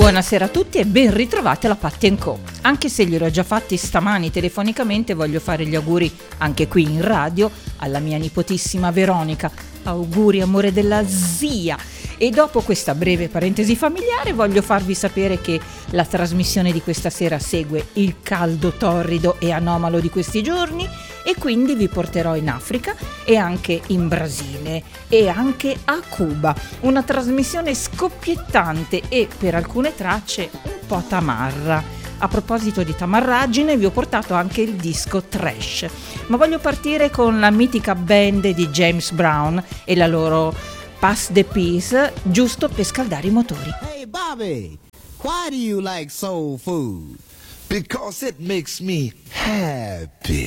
Buonasera a tutti e ben ritrovati alla Patti & Co. Anche se glielo ho già fatti stamani telefonicamente, voglio fare gli auguri anche qui in radio alla mia nipotissima Veronica. Auguri, amore della zia. E dopo questa breve parentesi familiare voglio farvi sapere che la trasmissione di questa sera segue il caldo torrido e anomalo di questi giorni e quindi vi porterò in Africa e anche in Brasile e anche a Cuba. Una trasmissione scoppiettante e per alcune tracce un po' tamarra. A proposito di tamarraggine vi ho portato anche il disco Trash, ma voglio partire con la mitica band di James Brown e la loro Pass the Peace, giusto per scaldare i motori. Hey Bobby, why do you like soul food? Because it makes me happy.